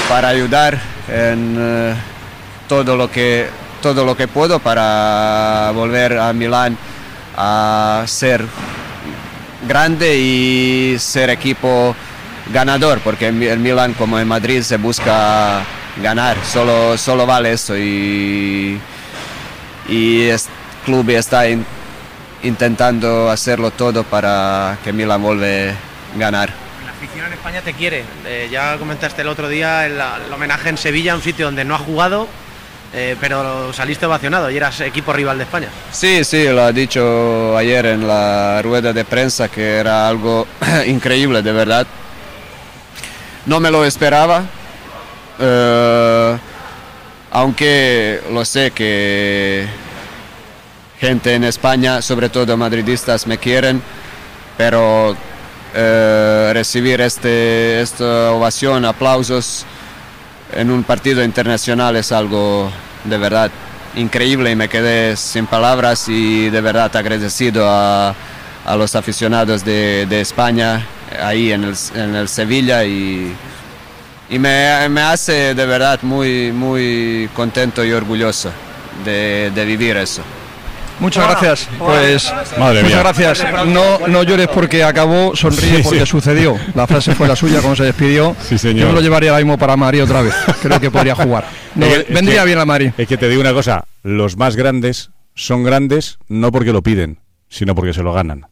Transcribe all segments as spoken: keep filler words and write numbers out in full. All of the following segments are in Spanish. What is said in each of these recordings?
para ayudar en eh, todo lo que todo lo que puedo para volver a Milán a ser grande y ser equipo ganador, porque en, en Milán como en Madrid se busca ganar, solo, solo vale eso, y, y el club está in, intentando hacerlo todo para que Milán vuelva a ganar. La afición en España te quiere, eh, ya comentaste el otro día el, el homenaje en Sevilla, un sitio donde no ha jugado, eh, pero saliste ovacionado y eras equipo rival de España. Sí, sí, lo ha dicho ayer en la rueda de prensa, que era algo increíble, de verdad. No me lo esperaba, uh, aunque lo sé que gente en España, sobre todo madridistas, me quieren, pero uh, recibir este, esta ovación, aplausos en un partido internacional es algo de verdad increíble, y me quedé sin palabras y de verdad agradecido a, a los aficionados de, de España ahí en el, en el Sevilla, y, y me, me hace de verdad muy, muy contento y orgulloso de, de vivir eso. Muchas gracias, pues Madre muchas mía. gracias. No, no llores porque acabó, sonríe Sí, porque sí. sucedió. La frase fue la suya cuando se despidió. Sí, señor. Yo me lo llevaría ahora mismo para Madrid otra vez. Creo que podría jugar. No, Es que- vendría es que- bien a Madrid. Es que te digo una cosa, los más grandes son grandes no porque lo piden, sino porque se lo ganan.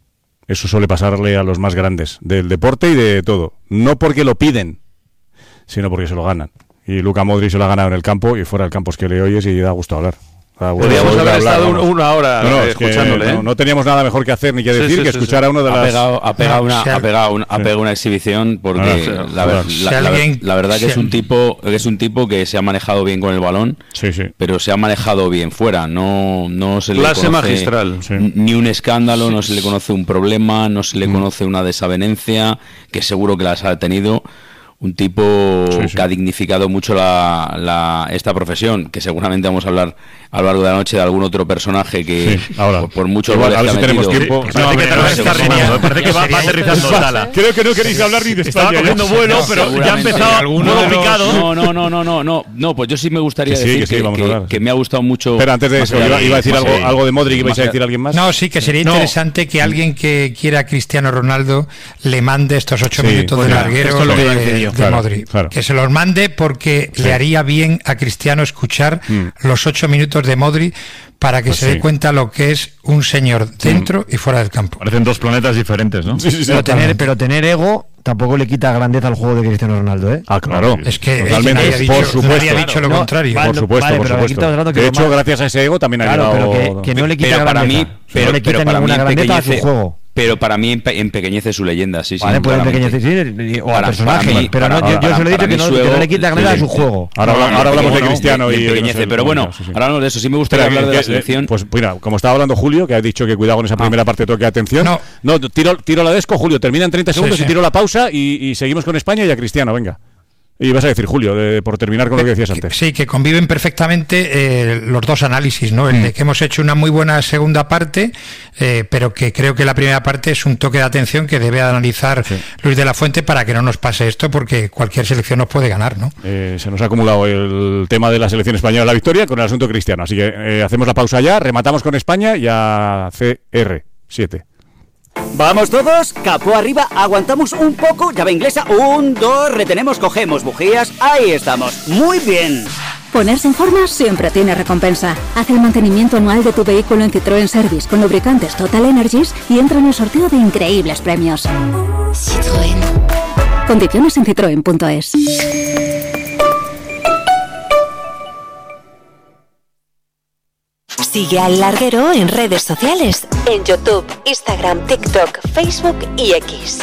Eso suele pasarle a los más grandes del deporte y de todo. No porque lo piden, sino porque se lo ganan. Y Luka Modric se lo ha ganado en el campo, y fuera del campo es que le oyes y da gusto hablar. Da gusto Podríamos hablar, haber estado vamos. una hora No, no, eh, es que escuchándole. no, ¿eh? no teníamos nada mejor que hacer ni que Sí, decir sí, que sí, escuchar sí. a uno de Ha las... pegado, ha pegado No, una, si ha al- pegado una, ha Sí. pegado una exhibición porque No, no, sí, la, ver- si la- la- alguien- la verdad que si es un al- tipo, es un tipo que se ha manejado bien con el balón, Sí, sí. pero se ha manejado bien fuera. No, no se le Clase conoce magistral. Sí. n- ni un escándalo, no se le conoce un problema, no se le conoce una desavenencia, que seguro que las ha tenido. Un tipo Sí, sí. que ha dignificado mucho la, la- esta profesión, que seguramente vamos a hablar a lo largo de la noche de algún otro personaje que Sí, ahora. por, por muchos Igual, goles a ver que ha si tenemos metido- tiempo. Parece que te lo está rimando, parece que va, va aterrizando Tala. Creo que no queréis hablar ni de Estaba España. cogiendo ¿eh? vuelo, pero ya ha Seguramente. empezado Alguno modo de los- picado. No, no, no, no, no, no, no, pues yo sí me gustaría Que sí, decir que sí, que, vamos a que- hablar. que me ha gustado mucho. Pero antes de más eso, allá iba, de- iba a decir más algo, allá- algo de Modric, ¿ibais a más decir alguien más? No, sí, que sería No. interesante que alguien que quiera a Cristiano Ronaldo le mande estos ocho Sí, minutos de bueno, larguero esto es lo que iba a decir de, yo. de Claro, Modric. claro. Que se los mande porque Sí. le haría bien a Cristiano escuchar Mm. los ocho minutos de Modric para que Pues se sí. dé cuenta lo que es un señor dentro y fuera del campo. Parecen dos planetas diferentes, ¿no? Sí, sí, sí. Pero tener, pero tener ego tampoco le quita grandeza al juego de Cristiano Ronaldo, ¿eh? Ah, claro. Es que Totalmente, nadie ha dicho, por supuesto. nadie ha dicho lo No, contrario. vale, Por supuesto, vale, por pero aquí estamos hablando supuesto. que De lo hecho, más- gracias a ese ego también ha Claro, llegado... pero que, que no le quita pero para grandeza. mí, pero, no le quita pero para mí ninguna grandeza a su empequeñece- juego. Pero para mí empe- empequeñece su leyenda, sí, sí. Vale, puede claramente. empequeñecer, sí, o al Para- personaje, para mí- pero no, para- yo, yo para- se lo he dicho para que mí no, su que no ego- le quita grandeza a su juego. Ahora, habla- ahora hablamos de Cristiano y... empequeñece, pero bueno, Sí, sí. ahora hablamos de eso. Sí me gustaría Espera, hablar de que- la que- selección. Pues mira, como estaba hablando Julio, que ha dicho que cuidado con esa primera parte, toque atención. No. No, tiro, tiro la desco, Julio, termina en treinta segundos sí. y tiro la pausa y, y seguimos con España y a Cristiano, venga. Y vas a decir, Julio, de- por terminar con lo que decías antes. Sí, que conviven perfectamente eh, los dos análisis, ¿no? El de que hemos hecho una muy buena segunda parte, eh, pero que creo que la primera parte es un toque de atención que debe analizar Luis de la Fuente para que no nos pase esto, porque cualquier selección nos puede ganar, ¿no? Eh, se nos ha acumulado el tema de la selección española de la victoria con el asunto Cristiano. Así que eh, hacemos la pausa ya, rematamos con España y a C R siete. Vamos todos, capó arriba, aguantamos un poco, llave inglesa, un, dos, retenemos, cogemos bujías, ahí estamos, muy bien. Ponerse en forma siempre tiene recompensa. Haz el mantenimiento anual de tu vehículo en Citroën Service con lubricantes Total Energies y entra en el sorteo de increíbles premios. Citroën. Condiciones en citroen punto es. Sigue al Larguero en redes sociales, en YouTube, Instagram, TikTok, Facebook y X.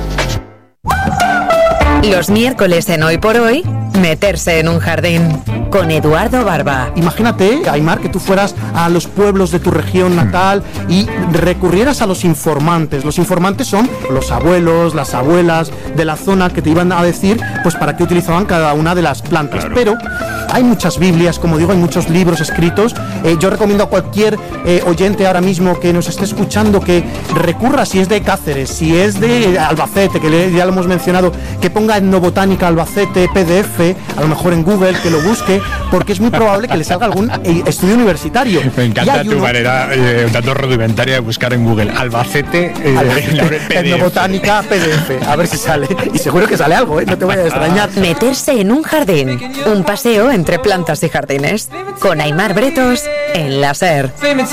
Los miércoles en Hoy por Hoy, meterse en un jardín con Eduardo Barba. Imagínate, Aymar, que tú fueras a los pueblos de tu región natal y recurrieras a los informantes. Los informantes son los abuelos, las abuelas de la zona que te iban a decir pues para qué utilizaban cada una de las plantas. Pero hay muchas Biblias, como digo, hay muchos libros escritos. Eh, yo recomiendo a cualquier eh, oyente ahora mismo que nos esté escuchando que recurra, si es de Cáceres, si es de Albacete, que le, ya lo hemos mencionado, que ponga Etnobotánica Albacete P D F, a lo mejor en Google, que lo busque, porque es muy probable que le salga algún eh, estudio universitario. Me encanta tu uno... manera eh, un tanto rudimentaria de buscar en Google Albacete, eh, Albacete Etnobotánica P D F, a ver si sale. Y seguro que sale algo, ¿eh? No te voy a extrañar. Meterse en un jardín, un paseo entre plantas y jardines, con Aimar Bretos en la SER.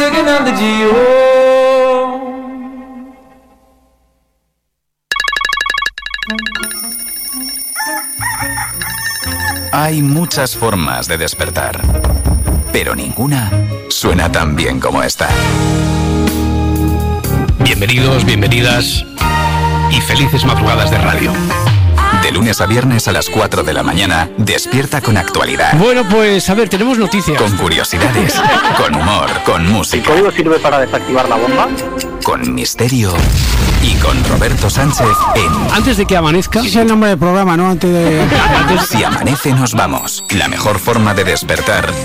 Hay muchas formas de despertar, pero ninguna suena tan bien como esta. Bienvenidos, bienvenidas y felices madrugadas de radio. De lunes a viernes a las cuatro de la mañana, despierta con actualidad. Bueno, pues a ver, tenemos noticias. Con curiosidades, con humor, con música. ¿El código sirve para desactivar la bomba? Con misterio y con Roberto Sánchez en... Antes de que amanezca... Ese es el nombre del programa, ¿no? Antes de... Si amanece nos vamos. La mejor forma de despertar